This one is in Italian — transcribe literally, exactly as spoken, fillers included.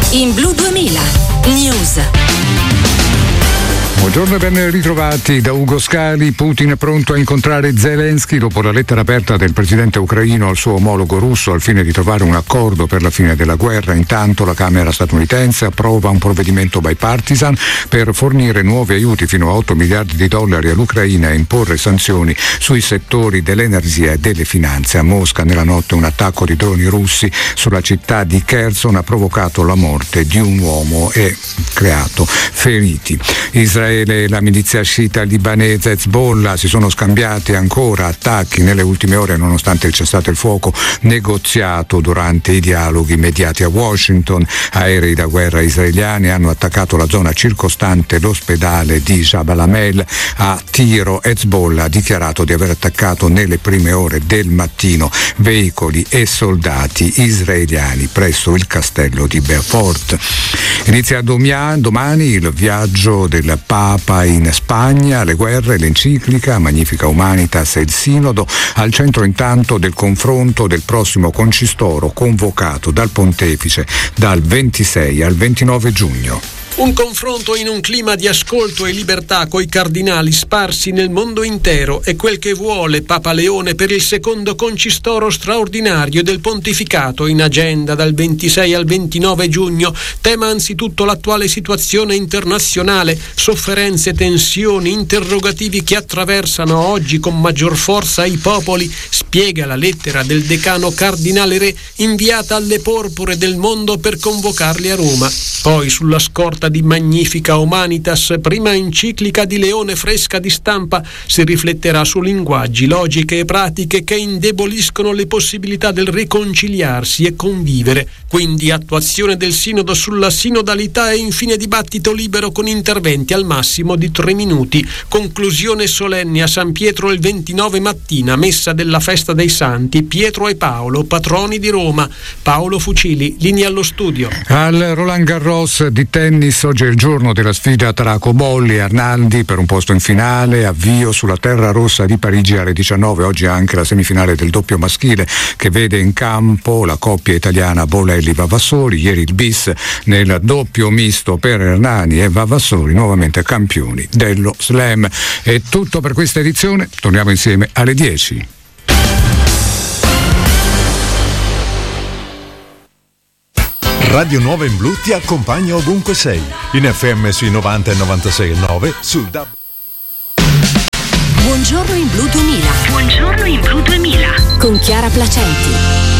In Blu duemila News. Buongiorno e ben ritrovati da Ugo Scali. Putin è pronto a incontrare Zelensky dopo la lettera aperta del presidente ucraino al suo omologo russo al fine di trovare un accordo per la fine della guerra. Intanto la Camera statunitense approva un provvedimento bipartisan per fornire nuovi aiuti fino a otto miliardi di dollari all'Ucraina e imporre sanzioni sui settori dell'energia e delle finanze. A Mosca nella notte un attacco di droni russi sulla città di Kherson ha provocato la morte di un uomo e creato feriti. Israele e la milizia sciita libanese Hezbollah si sono scambiati ancora attacchi nelle ultime ore nonostante il cessate il fuoco negoziato durante i dialoghi mediati a Washington. Aerei da guerra israeliani hanno attaccato la zona circostante l'ospedale di Jabal Amel a tiro. Hezbollah ha dichiarato di aver attaccato nelle prime ore del mattino veicoli e soldati israeliani presso il castello di Beaufort. Inizia domani il viaggio del Papa in Spagna, le guerre, l'enciclica Magnifica Humanitas e il Sinodo, al centro intanto del confronto del prossimo concistoro convocato dal Pontefice dal ventisei al ventinove giugno. Un confronto in un clima di ascolto e libertà coi cardinali sparsi nel mondo intero è quel che vuole Papa Leone per il secondo concistoro straordinario del pontificato in agenda dal ventisei al ventinove giugno. Tema anzitutto l'attuale situazione internazionale, sofferenze, tensioni, interrogativi che attraversano oggi con maggior forza i popoli, spiega la lettera del decano cardinale Re inviata alle porpore del mondo per convocarli a Roma. Poi sulla scorta di Magnifica Humanitas, prima enciclica di Leone fresca di stampa, si rifletterà su linguaggi, logiche e pratiche che indeboliscono le possibilità del riconciliarsi e convivere. Quindi attuazione del sinodo sulla sinodalità e infine dibattito libero con interventi al massimo di tre minuti. Conclusione solenne a San Pietro il ventinove mattina, messa della festa dei santi Pietro e Paolo, patroni di Roma. Paolo Fucili, linea allo studio. Al Roland Garros di tennis oggi è il giorno della sfida tra Cobolli e Arnaldi per un posto in finale, avvio sulla terra rossa di Parigi alle diciannove. Oggi anche la semifinale del doppio maschile che vede in campo la coppia italiana Bolelli-Vavassori. Ieri il bis nel doppio misto per Hernani e Vavassori, nuovamente campioni dello slam. È tutto per questa edizione, torniamo insieme alle dieci. Radio Nuova in Blu ti accompagna ovunque sei, in F M sui novanta e novantasei e nove, sul D A B. Buongiorno in Blu duemila. Buongiorno in Blu duemila. Con Chiara Placenti.